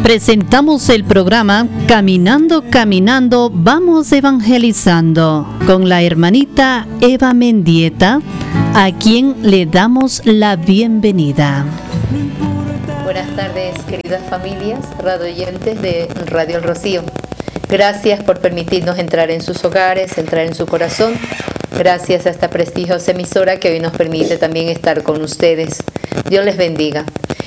Presentamos el programa Caminando, Caminando, Vamos Evangelizando con la hermanita Eva Mendieta, a quien le damos la bienvenida. Buenas tardes, queridas familias, radioyentes de Radio El Rocío. Gracias por permitirnos entrar en sus hogares, entrar en su corazón. Gracias a esta prestigiosa emisora que hoy nos permite también estar con ustedes. Dios les bendiga.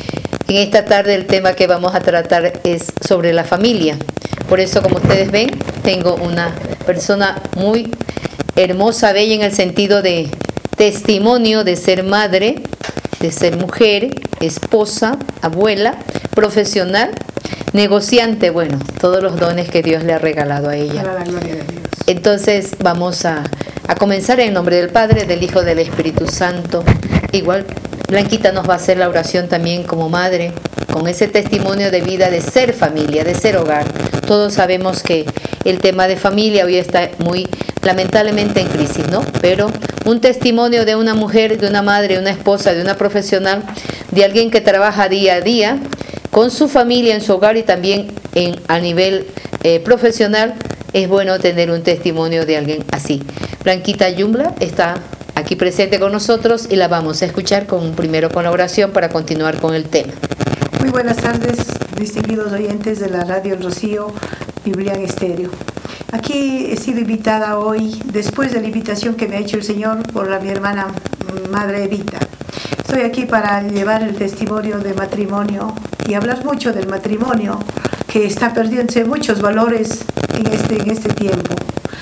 En esta tarde el tema que vamos a tratar es sobre la familia. Por eso, como ustedes ven, tengo una persona muy hermosa, bella en el sentido de testimonio de ser madre, de ser mujer, esposa, abuela, profesional, negociante, bueno, todos los dones que Dios le ha regalado a ella. Para la gloria de Dios. Entonces vamos a comenzar en nombre del Padre, del Hijo, del Espíritu Santo. Igual Blanquita nos va a hacer la oración también como madre, con ese testimonio de vida, de ser familia, de ser hogar. Todos sabemos que el tema de familia hoy está muy lamentablemente en crisis, ¿no? Pero un testimonio de una mujer, de una madre, de una esposa, de una profesional, de alguien que trabaja día a día con su familia en su hogar y también a nivel profesional, es bueno tener un testimonio de alguien así. Blanquita Yumbla está aquí presente con nosotros y la vamos a escuchar primero con la oración para continuar con el tema. Muy buenas tardes, distinguidos oyentes de la Radio El Rocío, Biblian Estéreo. Aquí he sido invitada hoy, después de la invitación que me ha hecho el Señor por mi hermana Madre Evita. Estoy aquí para llevar el testimonio de matrimonio y hablar mucho del matrimonio, que está perdiéndose muchos valores en este tiempo.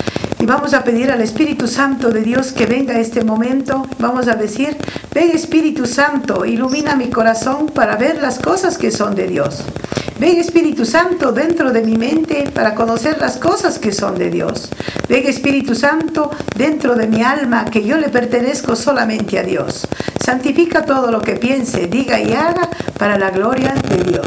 Y vamos a pedir al Espíritu Santo de Dios que venga a este momento. Vamos a decir: ven Espíritu Santo, ilumina mi corazón para ver las cosas que son de Dios. Ven Espíritu Santo dentro de mi mente para conocer las cosas que son de Dios. Ven Espíritu Santo dentro de mi alma, que yo le pertenezco solamente a Dios. Santifica todo lo que piense, diga y haga para la gloria de Dios.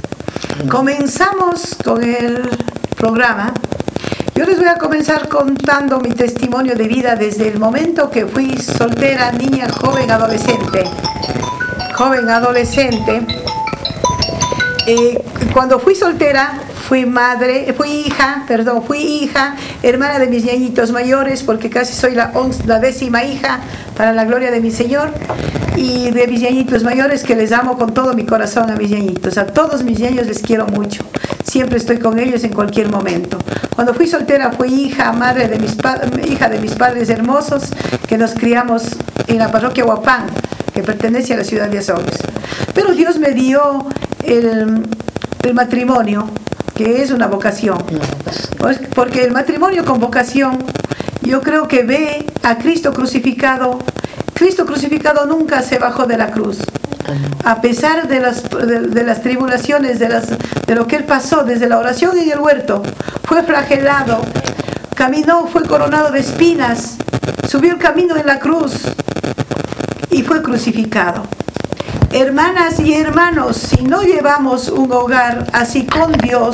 Comenzamos con el programa. Yo les voy a comenzar contando mi testimonio de vida desde el momento que fui soltera, niña, joven, adolescente. Cuando fui soltera, fui hija, hermana de mis ñañitos mayores, porque casi soy la 10ª hija, para la gloria de mi Señor, y de mis ñañitos mayores, que les amo con todo mi corazón a mis ñañitos. A todos mis ñaños les quiero mucho. Siempre estoy con ellos en cualquier momento. Cuando fui soltera fui hija de mis padres hermosos, que nos criamos en la parroquia Huapán, que pertenece a la ciudad de Azogues. Pero Dios me dio el matrimonio, que es una vocación. Porque el matrimonio con vocación, yo creo que ve a Cristo crucificado. Cristo crucificado nunca se bajó de la cruz. A pesar de las tribulaciones, de lo que Él pasó desde la oración en el huerto, fue flagelado, caminó, fue coronado de espinas, subió el camino en la cruz y fue crucificado. Hermanas y hermanos, si no llevamos un hogar así con Dios,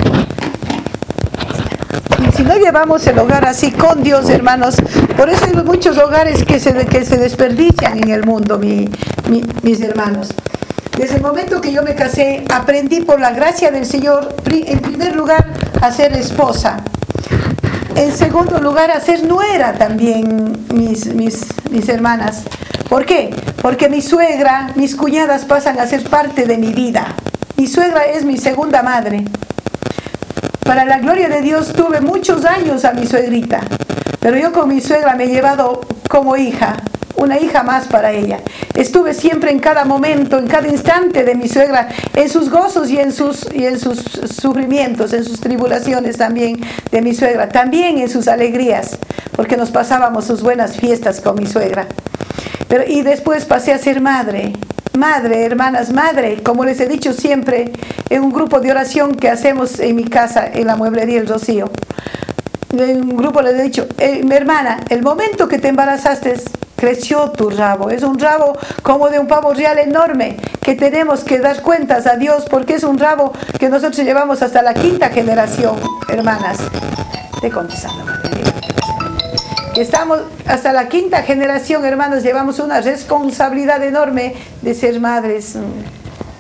si no llevamos el hogar así con Dios, hermanos, por eso hay muchos hogares que se desperdician en el mundo, mis hermanos. Desde el momento que yo me casé, aprendí por la gracia del Señor, en primer lugar, a ser esposa. En segundo lugar, a ser nuera también, mis hermanas. ¿Por qué? Porque mi suegra, mis cuñadas pasan a ser parte de mi vida. Mi suegra es mi segunda madre. Para la gloria de Dios tuve muchos años a mi suegrita, pero yo con mi suegra me he llevado como hija, una hija más para ella. Estuve siempre en cada momento, en cada instante de mi suegra, en sus gozos y en sus sufrimientos, en sus tribulaciones también de mi suegra, también en sus alegrías, porque nos pasábamos sus buenas fiestas con mi suegra. Y después pasé a ser madre, hermanas, madre, como les he dicho siempre, en un grupo de oración que hacemos en mi casa, en la mueblería El Rocío. En un grupo les he dicho: mi hermana, el momento que te embarazaste, creció tu rabo. Es un rabo como de un pavo real enorme, que tenemos que dar cuentas a Dios, porque es un rabo que nosotros llevamos hasta la 5ª generación, hermanas. Estoy contestando, madre. Estamos hasta la 5ª generación, hermanos, llevamos una responsabilidad enorme de ser madres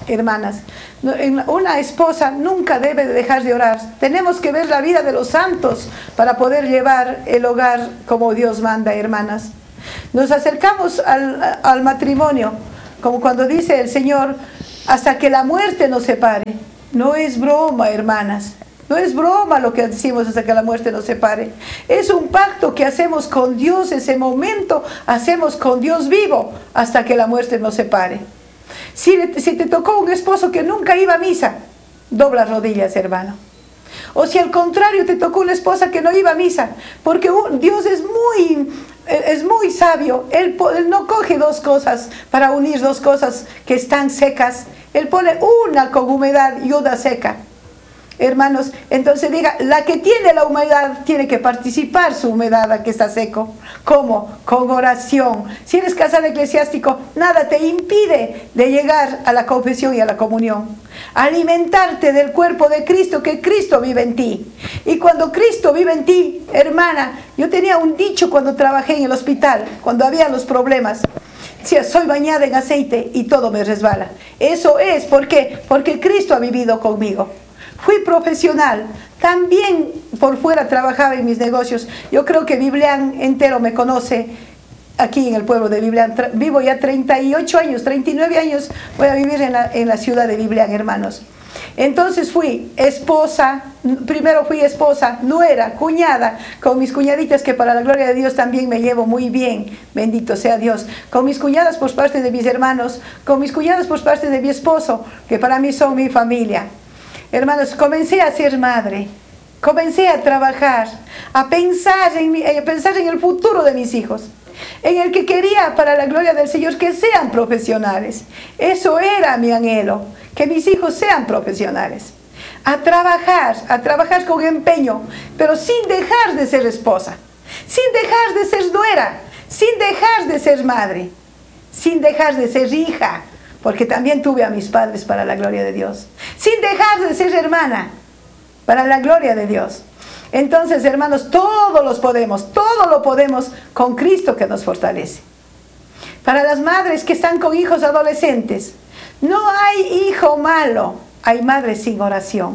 hermanas. Una esposa nunca debe dejar de orar. Tenemos que ver la vida de los santos para poder llevar el hogar como Dios manda, hermanas. Nos acercamos al matrimonio, como cuando dice el Señor, hasta que la muerte nos separe. No es broma, hermanas. No es broma lo que decimos hasta que la muerte nos separe. Es un pacto que hacemos con Dios, ese momento hacemos con Dios vivo hasta que la muerte nos separe. Si te tocó un esposo que nunca iba a misa, dobla rodillas, hermano. O si al contrario te tocó una esposa que no iba a misa, porque Dios es muy sabio. Él no coge dos cosas para unir dos cosas que están secas. Él pone una con humedad y una seca. Hermanos, entonces diga, la que tiene la humedad tiene que participar su humedad a que está seco. ¿Cómo? Con oración. Si eres casado eclesiástico, nada te impide de llegar a la confesión y a la comunión. Alimentarte del cuerpo de Cristo, que Cristo vive en ti. Y cuando Cristo vive en ti, hermana, yo tenía un dicho cuando trabajé en el hospital, cuando había los problemas. Decía, soy bañada en aceite y todo me resbala. Eso es, ¿por qué? Porque Cristo ha vivido conmigo. Fui profesional, también por fuera trabajaba en mis negocios. Yo creo que Biblián entero me conoce aquí en el pueblo de Biblián. Vivo ya 38 años, 39 años voy a vivir en la ciudad de Biblián, hermanos. Entonces fui esposa, primero fui esposa, nuera, cuñada, con mis cuñaditas que para la gloria de Dios también me llevo muy bien, bendito sea Dios. Con mis cuñadas por parte de mis hermanos, con mis cuñadas por parte de mi esposo, que para mí son mi familia. Hermanos, comencé a ser madre, comencé a trabajar, a pensar en el futuro de mis hijos, en el que quería para la gloria del Señor que sean profesionales. Eso era mi anhelo, que mis hijos sean profesionales. A trabajar con empeño, pero sin dejar de ser esposa, sin dejar de ser nuera, sin dejar de ser madre, sin dejar de ser hija. Porque también tuve a mis padres para la gloria de Dios. Sin dejar de ser hermana, para la gloria de Dios. Entonces, hermanos, todo lo podemos con Cristo que nos fortalece. Para las madres que están con hijos adolescentes, no hay hijo malo, hay madres sin oración.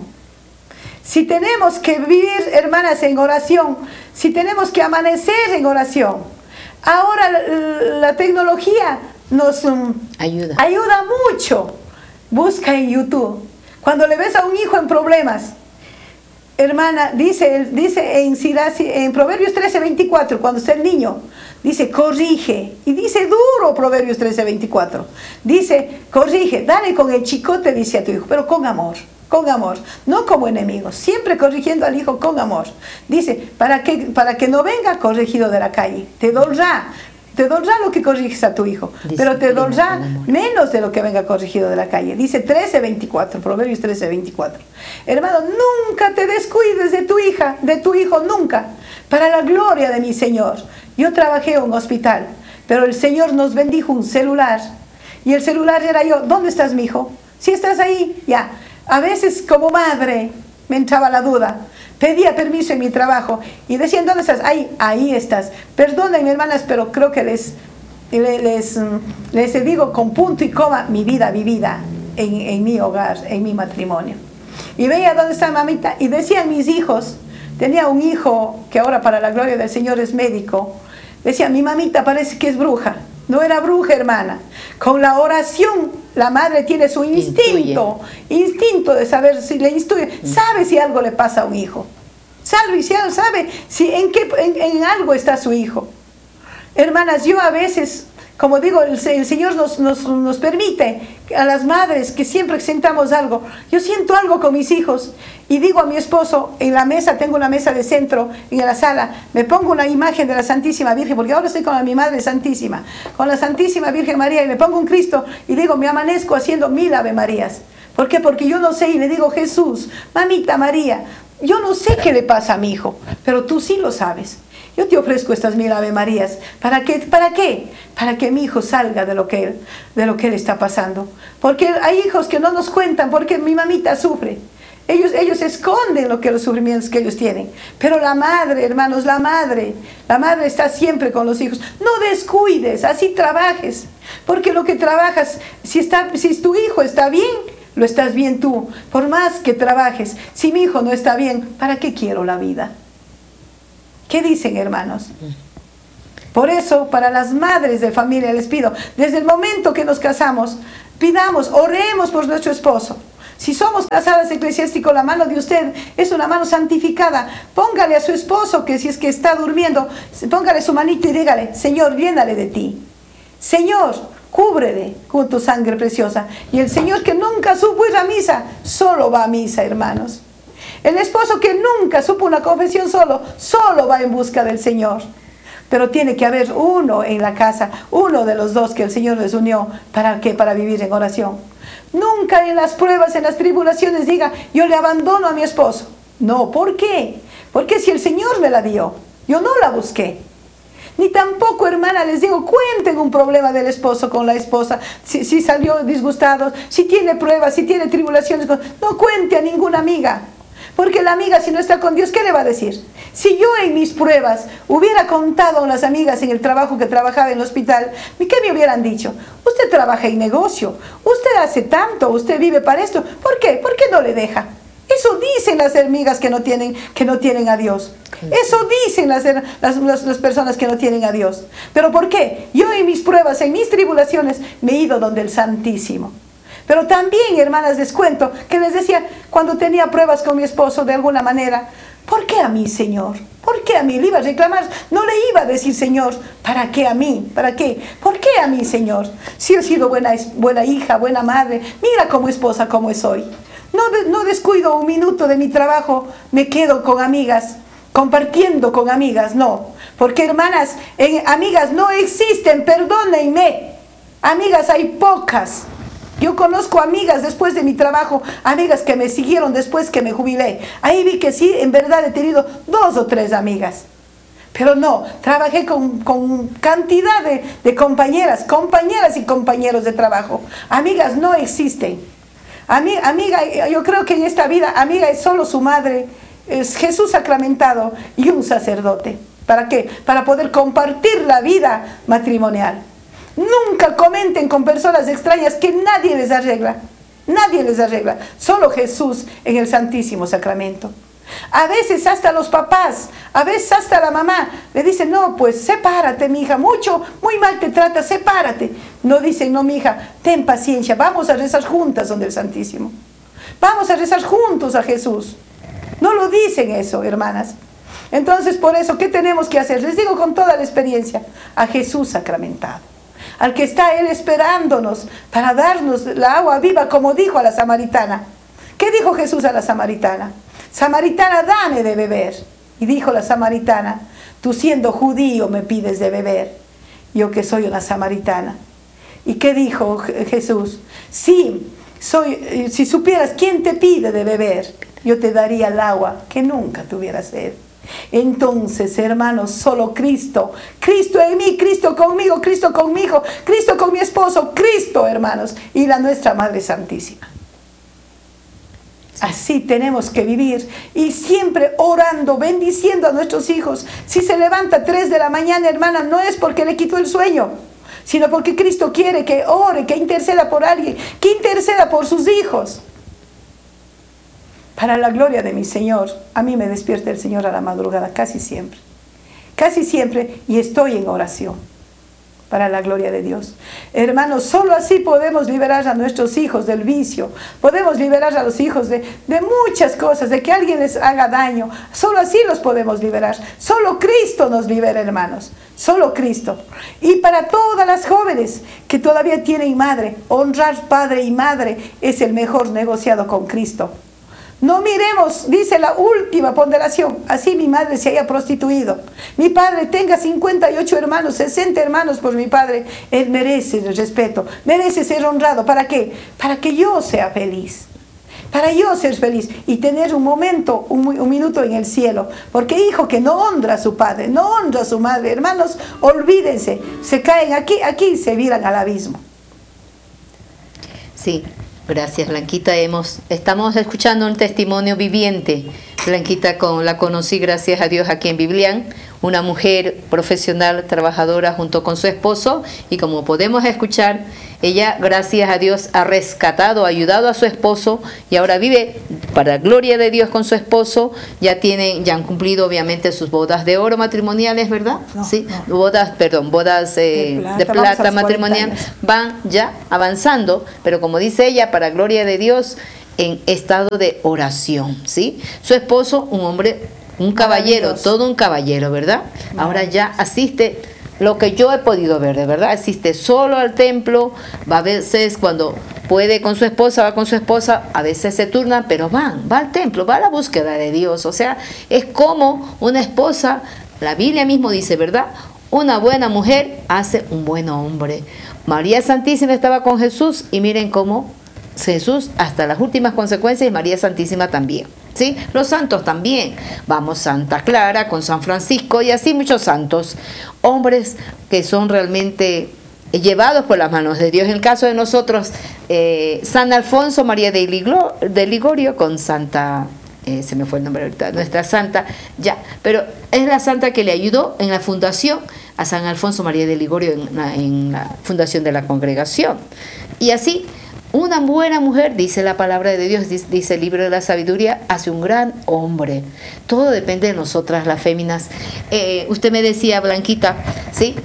Si tenemos que vivir, hermanas, en oración, si tenemos que amanecer en oración, ahora la tecnología nos ayuda mucho. Busca en YouTube. Cuando le ves a un hijo en problemas, hermana, dice en Proverbios 13:24, cuando está el niño, dice corrige, y dice duro Proverbios 13:24, dice corrige, dale con el chicote, dice a tu hijo, pero con amor, no como enemigos, siempre corrigiendo al hijo con amor. Dice, para que no venga corregido de la calle, te dolerá lo que corriges a tu hijo, pero te dolerá menos de lo que venga corregido de la calle. Dice 13:24, Proverbios 13:24. Hermano, nunca te descuides de tu hija, de tu hijo, nunca, para la gloria de mi Señor. Yo trabajé en un hospital, pero el Señor nos bendijo un celular, y el celular era yo. ¿Dónde estás, mi hijo? Si estás ahí, ya. A veces como madre me entraba la duda. Pedía permiso en mi trabajo y decían, ¿dónde estás? Ahí estás. Perdónenme, hermanas, pero creo que les digo con punto y coma mi vida vivida en mi hogar, en mi matrimonio. Y veía dónde está mamita, y decían mis hijos, tenía un hijo que ahora para la gloria del Señor es médico, decía, mi mamita parece que es bruja. No era bruja, hermana. Con la oración, la madre tiene su instinto de saber si le instruye, sabe si algo le pasa a un hijo, sabe si en algo está su hijo. Hermanas, yo a veces, como digo, el Señor nos permite a las madres que siempre sentamos algo. Yo siento algo con mis hijos y digo a mi esposo, en la mesa, tengo una mesa de centro en la sala, me pongo una imagen de la Santísima Virgen, porque ahora estoy con mi Madre Santísima, con la Santísima Virgen María, y le pongo un Cristo y digo, me amanezco haciendo 1000 Ave Marías. ¿Por qué? Porque yo no sé, y le digo, Jesús, mamita María, yo no sé qué le pasa a mi hijo, pero tú sí lo sabes. Yo te ofrezco estas 1000 Ave Marías. ¿Para qué? Para que mi hijo salga de lo que él está pasando. Porque hay hijos que no nos cuentan porque mi mamita sufre. Ellos esconden los sufrimientos que ellos tienen. Pero la madre, hermanos, la madre está siempre con los hijos. No descuides, así trabajes. Porque lo que trabajas, si tu hijo está bien, lo estás bien tú. Por más que trabajes, si mi hijo no está bien, ¿para qué quiero la vida? ¿Qué dicen, hermanos? Por eso, para las madres de familia les pido, desde el momento que nos casamos, pidamos, oremos por nuestro esposo. Si somos casadas eclesiásticos, la mano de usted es una mano santificada. Póngale a su esposo, que si es que está durmiendo, póngale su manito y dígale: Señor, llénale de ti. Señor, cúbrele con tu sangre preciosa. Y el Señor, que nunca supo ir a misa, solo va a misa, hermanos. El esposo que nunca supo una confesión solo va en busca del Señor. Pero tiene que haber uno en la casa, uno de los dos que el Señor les unió. ¿Para qué? Para vivir en oración. Nunca en las pruebas, en las tribulaciones diga: yo le abandono a mi esposo. No, ¿por qué? Porque si el Señor me la dio, yo no la busqué. Ni tampoco, hermana, les digo, cuenten un problema del esposo con la esposa, si salió disgustado, si tiene pruebas, si tiene tribulaciones. No cuente a ninguna amiga. Porque la amiga, si no está con Dios, ¿qué le va a decir? Si yo en mis pruebas hubiera contado a las amigas en el trabajo que trabajaba en el hospital, ¿qué me hubieran dicho? Usted trabaja en negocio, usted hace tanto, usted vive para esto. ¿Por qué? ¿Por qué no le deja? Eso dicen las amigas que no tienen a Dios. Eso dicen las personas que no tienen a Dios. ¿Pero por qué? Yo en mis pruebas, en mis tribulaciones, me he ido donde el Santísimo. Pero también, hermanas, les cuento que les decía, cuando tenía pruebas con mi esposo de alguna manera: ¿por qué a mí, Señor? ¿Por qué a mí? Le iba a reclamar, no le iba a decir: Señor, ¿para qué a mí? ¿Para qué? ¿Por qué a mí, Señor? Si he sido buena hija, buena madre, mira como esposa, cómo soy. No descuido un minuto de mi trabajo, me quedo con amigas, compartiendo con amigas, no. Porque, hermanas, amigas no existen, perdónenme. Amigas hay pocas. Yo conozco amigas después de mi trabajo, amigas que me siguieron después que me jubilé. Ahí vi que sí, en verdad he tenido 2 o 3 amigas. Pero no, trabajé con cantidad de compañeras y compañeros de trabajo. Amigas no existen. Amiga, yo creo que en esta vida, amiga es solo su madre, es Jesús sacramentado y un sacerdote. ¿Para qué? Para poder compartir la vida matrimonial. Nunca comenten con personas extrañas, que nadie les arregla. Nadie les arregla. Solo Jesús en el Santísimo Sacramento. A veces hasta los papás, a veces hasta la mamá le dicen: no, pues sepárate, mi hija, muy mal te trata, sepárate. No dicen: no, mi hija, ten paciencia, vamos a rezar juntas donde el Santísimo. Vamos a rezar juntos a Jesús. No lo dicen eso, hermanas. Entonces, por eso, ¿qué tenemos que hacer? Les digo con toda la experiencia: a Jesús sacramentado, al que está Él esperándonos para darnos la agua viva, como dijo a la samaritana. ¿Qué dijo Jesús a la samaritana? Samaritana, dame de beber. Y dijo la samaritana: tú siendo judío me pides de beber, yo que soy una samaritana. ¿Y qué dijo Jesús? Sí, si supieras quién te pide de beber, yo te daría el agua que nunca tuviera sed. Entonces, hermanos, solo Cristo en mí, Cristo conmigo, Cristo con mi hijo, Cristo con mi esposo, Cristo, hermanos, y la nuestra Madre Santísima. Así tenemos que vivir, y siempre orando, bendiciendo a nuestros hijos. Si se levanta a 3 de la mañana, hermana, no es porque le quitó el sueño, sino porque Cristo quiere que ore, que interceda por alguien, que interceda por sus hijos. Para la gloria de mi Señor, a mí me despierta el Señor a la madrugada, casi siempre, y estoy en oración, para la gloria de Dios. Hermanos, solo así podemos liberar a nuestros hijos del vicio, podemos liberar a los hijos de muchas cosas, de que alguien les haga daño. Solo así los podemos liberar. Solo Cristo nos libera, hermanos, solo Cristo. Y para todas las jóvenes que todavía tienen madre, honrar padre y madre es el mejor negociado con Cristo. No miremos, dice la última ponderación: así mi madre se haya prostituido, mi padre tenga 58 hermanos, 60 hermanos por mi padre, él merece el respeto, merece ser honrado. ¿Para qué? Para que yo sea feliz, para yo ser feliz y tener un momento, un minuto en el cielo. Porque hijo que no honra a su padre, no honra a su madre, hermanos, olvídense, se caen aquí se viran al abismo. Sí. Gracias, Blanquita. Estamos escuchando un testimonio viviente. Blanquita la conocí, gracias a Dios, aquí en Biblián, una mujer profesional, trabajadora junto con su esposo, y como podemos escuchar, ella, gracias a Dios, ha rescatado, ha ayudado a su esposo y ahora vive para gloria de Dios con su esposo. Ya han cumplido obviamente sus bodas de oro matrimoniales, ¿verdad? No, sí, no. bodas de plata matrimonial. Van ya avanzando, pero como dice ella, para gloria de Dios, en estado de oración, ¿sí? Su esposo, un hombre, un caballero, todo un caballero, ¿verdad? Ahora ya asiste, lo que yo he podido ver, de verdad, asiste solo al templo, va a veces cuando puede con su esposa, va con su esposa, a veces se turnan, pero va al templo, va a la búsqueda de Dios. O sea, es como una esposa, la Biblia mismo dice, ¿verdad? Una buena mujer hace un buen hombre. María Santísima estaba con Jesús y miren cómo Jesús hasta las últimas consecuencias, y María Santísima también, ¿sí? Los santos también, vamos, Santa Clara con San Francisco y así muchos santos, hombres que son realmente llevados por las manos de Dios. En el caso de nosotros, San Alfonso María de Ligorio con Santa, se me fue el nombre ahorita, nuestra santa, ya, pero es la santa que le ayudó en la fundación a San Alfonso María de Ligorio en la fundación de la congregación. Y así, una buena mujer, dice la palabra de Dios, dice el libro de la sabiduría, hace un gran hombre. Todo depende de nosotras, las féminas. Usted me decía, Blanquita, ¿sí?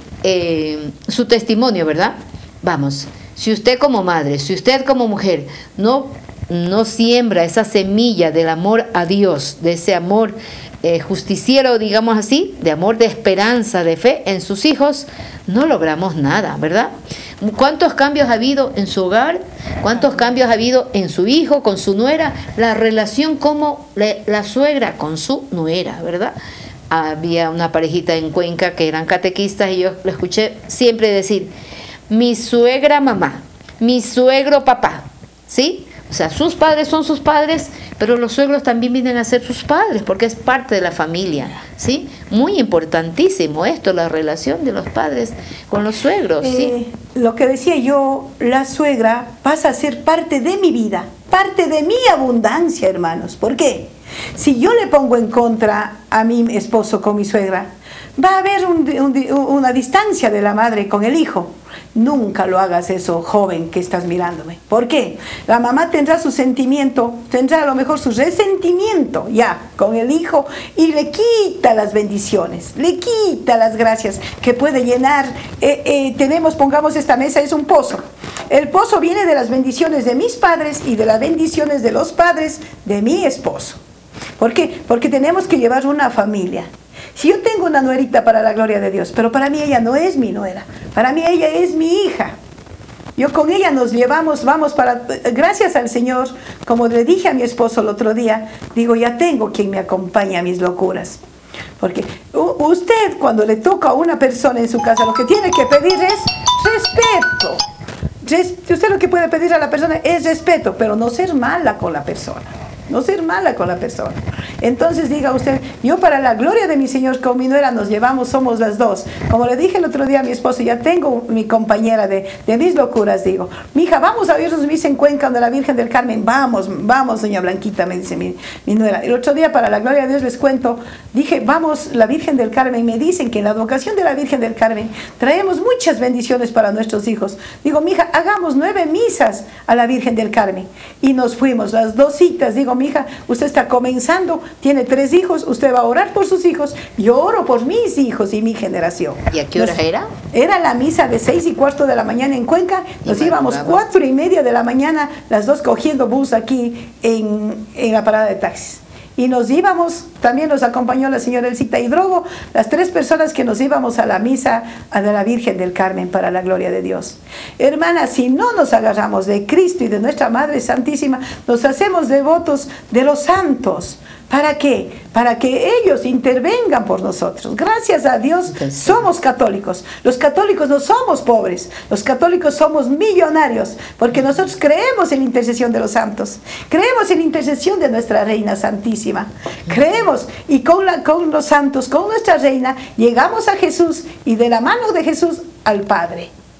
Su testimonio, ¿verdad? Vamos, si usted como madre, si usted como mujer no siembra esa semilla del amor a Dios, de ese amor justiciero, digamos así, de amor, de esperanza, de fe en sus hijos, no logramos nada, ¿verdad? ¿Cuántos cambios ha habido en su hogar? ¿Cuántos cambios ha habido en su hijo, con su nuera? La relación como la suegra con su nuera, ¿verdad? Había una parejita en Cuenca que eran catequistas y yo lo escuché siempre decir, mi suegra mamá, mi suegro papá, ¿sí? O sea, sus padres son sus padres, pero los suegros también vienen a ser sus padres, porque es parte de la familia, ¿sí? Muy importantísimo esto, la relación de los padres con los suegros, ¿sí? Lo que decía yo, la suegra pasa a ser parte de mi vida, parte de mi abundancia, hermanos. ¿Por qué? Si yo le pongo en contra a mi esposo con mi suegra, va a haber una distancia de la madre con el hijo. Nunca lo hagas eso, joven que estás mirándome. ¿Por qué? La mamá tendrá su sentimiento, tendrá a lo mejor su resentimiento ya con el hijo y le quita las bendiciones, le quita las gracias que puede llenar. Pongamos esta mesa, es un pozo. El pozo viene de las bendiciones de mis padres y de las bendiciones de los padres de mi esposo. ¿Por qué? Porque tenemos que llevar una familia. Si yo tengo una nuerita, para la gloria de Dios, pero para mí ella no es mi nuera, para mí ella es mi hija. Yo con ella nos llevamos, gracias al Señor, como le dije a mi esposo el otro día, digo, ya tengo quien me acompañe a mis locuras. Porque usted, cuando le toca a una persona en su casa, lo que tiene que pedir es respeto. Usted lo que puede pedir a la persona es respeto, pero no ser mala con la persona. No ser mala con la persona. Entonces diga usted, yo para la gloria de mi Señor, con mi nuera nos llevamos, somos las dos. Como le dije el otro día a mi esposo, ya tengo mi compañera de mis locuras, digo, mija, vamos a vernos misa en Cuenca de la Virgen del Carmen. Vamos, doña Blanquita, me dice mi nuera. El otro día, para la gloria de Dios, les cuento, dije, vamos, la Virgen del Carmen. Me dicen que en la advocación de la Virgen del Carmen traemos muchas bendiciones para nuestros hijos. Digo, mija, hagamos 9 misas a la Virgen del Carmen. Y nos fuimos, las 2 citas. Digo, mija, usted está comenzando, tiene 3 hijos, usted va a orar por sus hijos, yo oro por mis hijos y mi generación. ¿Y a qué hora era? Era la misa de 6:15 de la mañana en Cuenca, nos íbamos 4:30 de la mañana, las 2 cogiendo bus aquí en la parada de taxis. Y nos íbamos, también nos acompañó la señora Elcita Hidrogo, las 3 personas que nos íbamos a la misa de la Virgen del Carmen, para la gloria de Dios. Hermanas, si no nos agarramos de Cristo y de nuestra Madre Santísima, nos hacemos devotos de los santos. ¿Para qué? Para que ellos intervengan por nosotros. Gracias a Dios somos católicos. Los católicos no somos pobres. Los católicos somos millonarios, porque nosotros creemos en la intercesión de los santos. Creemos en la intercesión de nuestra Reina Santísima. Creemos, y con los santos, con nuestra Reina, llegamos a Jesús, y de la mano de Jesús al Padre.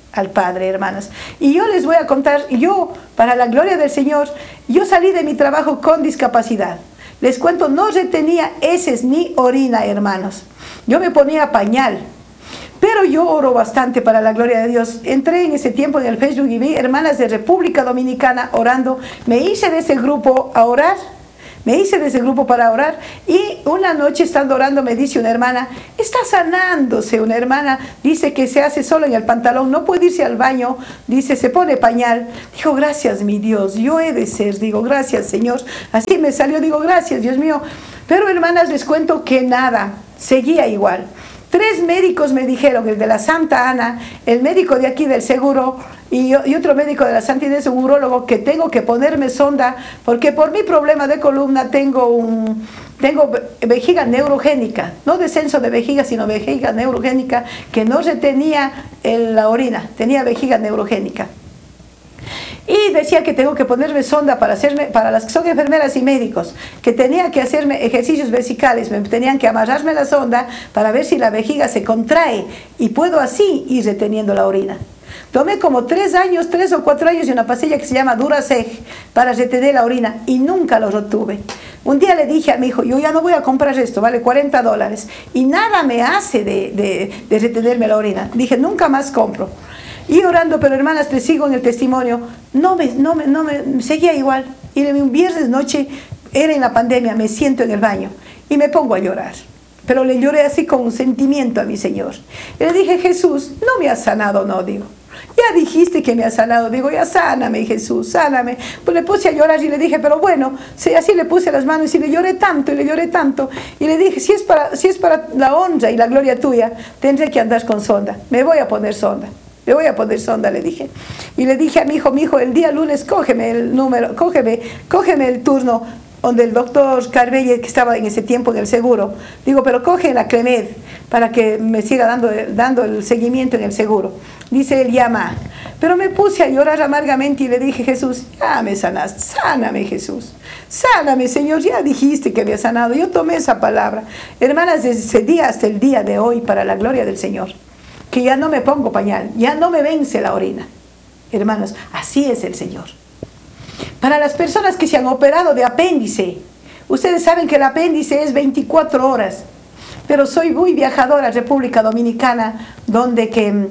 al Padre, hermanas. Y yo les voy a contar, yo, para la gloria del Señor, yo salí de mi trabajo con discapacidad. Les cuento, no retenía heces ni orina, hermanos. Yo me ponía pañal. Pero yo oro bastante para la gloria de Dios. Entré en ese tiempo en el Facebook y vi hermanas de República Dominicana orando. Me hice de ese grupo a orar. Me hice de ese grupo para orar. Y una noche estando orando me dice una hermana, está sanándose. Una hermana dice que se hace solo en el pantalón, no puede irse al baño. Dice, se pone pañal. Dijo, gracias mi Dios, yo he de ser. Digo, gracias Señor. Así me salió, digo, gracias Dios mío. Pero hermanas, les cuento que nada, seguía igual. 3 médicos me dijeron, el de la Santa Ana, el médico de aquí del seguro y otro médico de la Santa Inés, un urólogo, que tengo que ponerme sonda porque por mi problema de columna tengo vejiga neurogénica, no descenso de vejiga, sino vejiga neurogénica, que no retenía la orina, tenía vejiga neurogénica. Y decía que tengo que ponerme sonda para las que son enfermeras y médicos, que tenía que hacerme ejercicios vesicales, me tenían que amarrarme la sonda para ver si la vejiga se contrae y puedo así ir reteniendo la orina. Tomé como 3 o 4 años y una pastilla que se llama Duraseg para retener la orina y nunca lo retuve. Un día le dije a mi hijo, yo ya no voy a comprar esto, vale $40 y nada me hace de retenerme la orina. Dije, nunca más compro. Y orando, pero hermanas, te sigo en el testimonio, no me seguía igual. Y un viernes noche, era en la pandemia, me siento en el baño y me pongo a llorar. Pero le lloré así con un sentimiento a mi Señor. Y le dije, Jesús, no me has sanado, no, digo. Ya dijiste que me has sanado, digo, ya sáname Jesús, sáname. Pues le puse a llorar y le dije, pero bueno, así le puse las manos y le lloré tanto. Y le dije, si es para la honra y la gloria tuya, tendré que andar con sonda, me voy a poner sonda. Le voy a poner sonda, le dije. Y le dije a mi hijo, el día lunes cógeme el número, cógeme el turno donde el doctor Carbelle, que estaba en ese tiempo en el seguro. Digo, pero coge la Clemed para que me siga dando el seguimiento en el seguro. Dice él, llama. Pero me puse a llorar amargamente y le dije, Jesús, ya me sanaste, sáname Jesús. Sáname Señor, ya dijiste que había sanado. Yo tomé esa palabra. Hermanas, desde ese día hasta el día de hoy, para la gloria del Señor, que ya no me pongo pañal, ya no me vence la orina. Hermanos, así es el Señor. Para las personas que se han operado de apéndice, ustedes saben que el apéndice es 24 horas, pero soy muy viajadora a República Dominicana, donde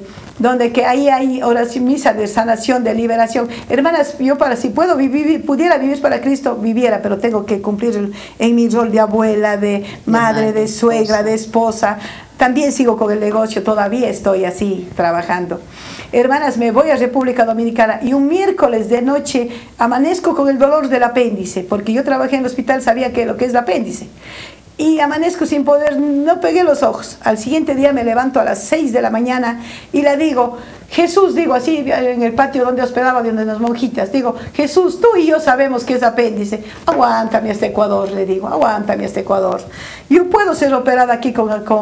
que ahí hay oración, misa de sanación, de liberación. Hermanas, yo si pudiera vivir para Cristo, viviera, pero tengo que cumplir en mi rol de abuela, de madre, de suegra, de esposa. También sigo con el negocio, todavía estoy así trabajando. Hermanas, me voy a República Dominicana y un miércoles de noche amanezco con el dolor del apéndice, porque yo trabajé en el hospital, sabía lo que es el apéndice. Y amanezco sin poder, no pegué los ojos. Al siguiente día me levanto a las 6 de la mañana y le digo, Jesús, digo así en el patio donde hospedaba, donde las monjitas, digo, Jesús, tú y yo sabemos que es apéndice, aguántame hasta Ecuador, le digo, aguántame hasta Ecuador. Yo puedo ser operada aquí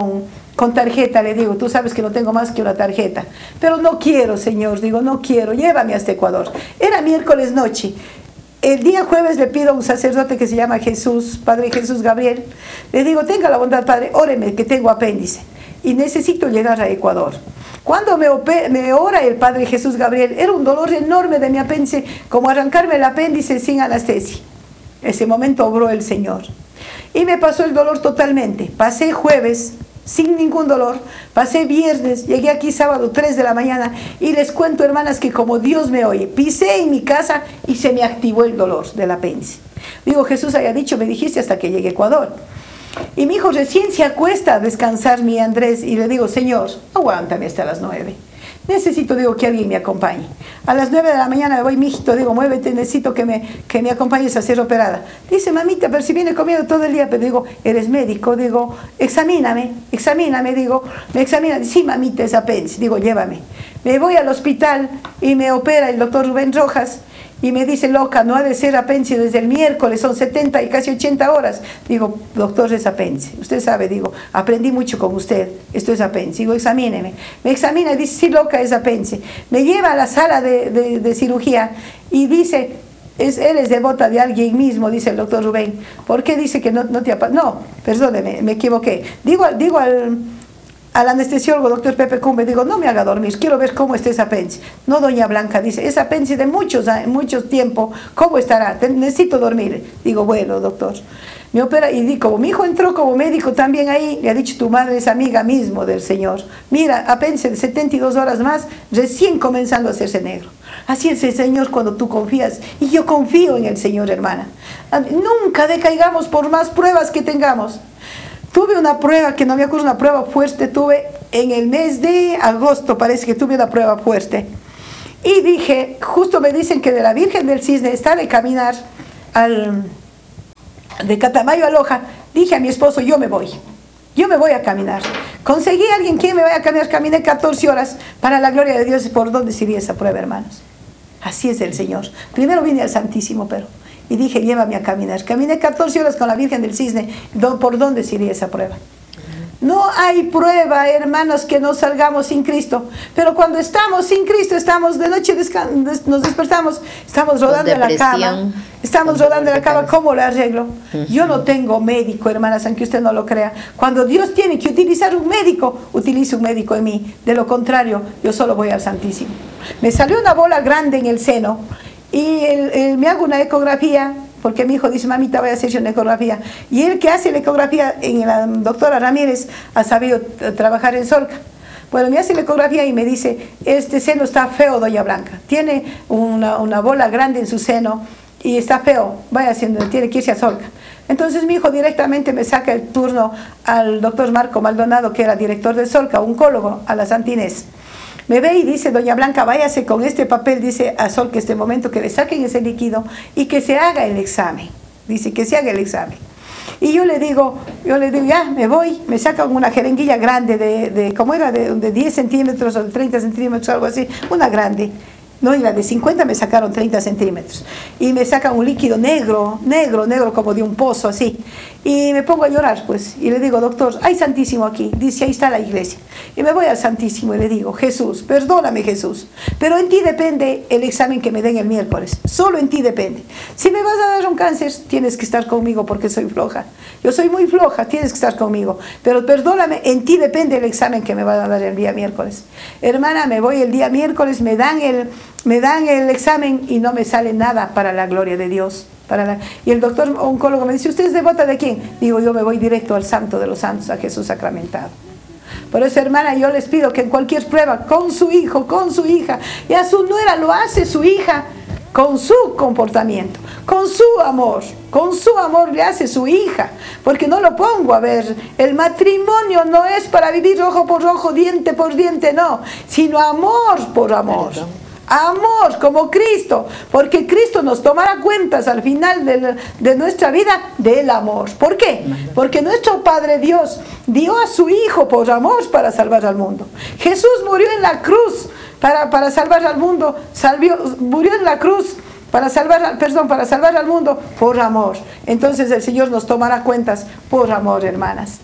con tarjeta, le digo, tú sabes que no tengo más que una tarjeta, pero no quiero, Señor, digo, no quiero, llévame hasta Ecuador. Era miércoles noche. El día jueves le pido a un sacerdote que se llama Jesús, Padre Jesús Gabriel, le digo, tenga la bondad, Padre, óreme que tengo apéndice y necesito llegar a Ecuador. Cuando me ora el Padre Jesús Gabriel, era un dolor enorme de mi apéndice, como arrancarme el apéndice sin anestesia. Ese momento obró el Señor y me pasó el dolor totalmente. Pasé jueves sin ningún dolor, pasé viernes, llegué aquí sábado 3 de la mañana y les cuento, hermanas, que como Dios me oye, pisé en mi casa y se me activó el dolor del apéndice. Digo, Jesús haya dicho, me dijiste hasta que llegue a Ecuador. Y mi hijo recién se acuesta a descansar, mi Andrés, y le digo, Señor, aguántame hasta las 9. Necesito, digo, que alguien me acompañe. A las 9 de la mañana me voy, mijito, digo, muévete, necesito que me acompañes a ser operada. Dice, mamita, pero si viene comiendo todo el día, pero digo, eres médico, digo, examíname, digo, me examina, sí, mamita, es apéndice, digo, llévame. Me voy al hospital y me opera el doctor Rubén Rojas, y me dice, loca, no ha de ser apéndice desde el miércoles, son 70 y casi 80 horas. Digo, doctor, es apéndice. Usted sabe, digo, aprendí mucho con usted, esto es apéndice. Digo, examíneme. Me examina y dice, sí, loca, es apéndice. Me lleva a la sala de cirugía y dice, eres devota de alguien mismo, dice el doctor Rubén. ¿Por qué dice que no te apasiona? No, perdóneme, me equivoqué. Digo al al anestesiólogo, doctor Pepe Cumbe, digo, no me haga dormir, quiero ver cómo está ese apéndice. No, doña Blanca, dice, ese apéndice de mucho tiempo, ¿cómo estará? Necesito dormir. Digo, bueno, doctor. Me opera y como mi hijo entró como médico también ahí, le ha dicho, tu madre es amiga mismo del Señor. Mira, apéndice de 72 horas más, recién comenzando a hacerse negro. Así es el Señor cuando tú confías. Y yo confío en el Señor, hermana. Nunca decaigamos por más pruebas que tengamos. Tuve una prueba, que no me acuerdo, una prueba fuerte, tuve en el mes de agosto, parece que tuve una prueba fuerte. Y dije, justo me dicen que de la Virgen del Cisne está de caminar de Catamayo a Loja. Dije a mi esposo, yo me voy a caminar. Conseguí a alguien que me vaya a caminar, caminé 14 horas para la gloria de Dios. ¿Por dónde sería esa prueba, hermanos? Así es el Señor. Primero vine al Santísimo, y dije, llévame a caminar. Caminé 14 horas con la Virgen del Cisne. ¿Por dónde sería esa prueba? No hay prueba, hermanos, que no salgamos sin Cristo. Pero cuando estamos sin Cristo, estamos de noche, nos despertamos, estamos rodando en la cama. Estamos rodando en la cama, ¿cómo lo arreglo? Yo no tengo médico, hermanas, aunque usted no lo crea. Cuando Dios tiene que utilizar un médico, utilice un médico en mí. De lo contrario, yo solo voy al Santísimo. Me salió una bola grande en el seno y me hago una ecografía. Porque mi hijo dice, mamita, voy a hacer una ecografía. Y él que hace la ecografía, la doctora Ramírez, ha sabido trabajar en Solca. Bueno, me hace la ecografía y me dice, este seno está feo, doña Blanca. Tiene una bola grande en su seno y está feo. Vaya haciendo, tiene que irse a Solca. Entonces mi hijo directamente me saca el turno al doctor Marco Maldonado, que era director de Solca, oncólogo, a la Santa Inés. Me ve y dice, doña Blanca, váyase con este papel, dice a Sol, que este momento que le saquen ese líquido y que se haga el examen. Dice que se haga el examen. Y yo le digo, ya, me voy, me sacan una jeringuilla grande ¿cómo era? De 10 centímetros o de 30 centímetros, algo así, una grande. No, y la de 50 me sacaron 30 centímetros. Y me sacan un líquido negro, como de un pozo, así. Y me pongo a llorar, pues. Y le digo, doctor, hay Santísimo aquí. Dice, ahí está la iglesia. Y me voy al Santísimo y le digo, Jesús, perdóname, Jesús. Pero en ti depende el examen que me den el miércoles. Solo en ti depende. Si me vas a dar un cáncer, tienes que estar conmigo porque soy floja. Yo soy muy floja, tienes que estar conmigo. Pero perdóname, en ti depende el examen que me van a dar el día miércoles. Hermana, me voy el día miércoles, me dan el examen y no me sale nada para la gloria de Dios. Y el doctor oncólogo me dice, ¿usted es devota de quién? Digo, yo me voy directo al Santo de los Santos, a Jesús sacramentado. Por eso, hermana, yo les pido que en cualquier prueba, con su hijo, con su hija, y a su nuera lo hace su hija, con su comportamiento, con su amor le hace su hija, porque no lo pongo a ver. El matrimonio no es para vivir ojo por ojo, diente por diente, no, sino amor por amor. Amor como Cristo, porque Cristo nos tomará cuentas al final de nuestra vida del amor. ¿Por qué? Porque nuestro Padre Dios dio a su Hijo por amor para salvar al mundo. Jesús murió en la cruz para salvar al mundo, murió en la cruz para salvar al mundo por amor. Entonces el Señor nos tomará cuentas por amor, hermanas.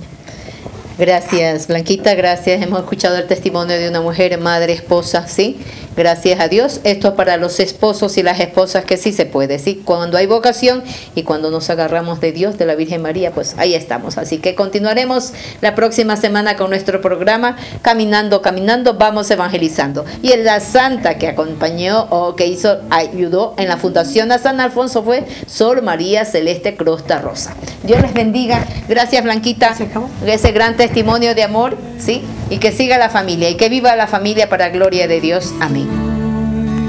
Gracias, Blanquita, gracias. Hemos escuchado el testimonio de una mujer, madre, esposa, ¿sí? Gracias a Dios. Esto es para los esposos y las esposas, que sí se puede, ¿sí? Cuando hay vocación y cuando nos agarramos de Dios, de la Virgen María, pues ahí estamos. Así que continuaremos la próxima semana con nuestro programa Caminando, Caminando, Vamos Evangelizando. Y en la santa que acompañó o que ayudó en la Fundación a San Alfonso fue Sor María Celeste Crosta Rosa. Dios les bendiga. Gracias, Blanquita. Ese gran testimonio de amor, ¿sí? Y que siga la familia y que viva la familia para gloria de Dios. Amén.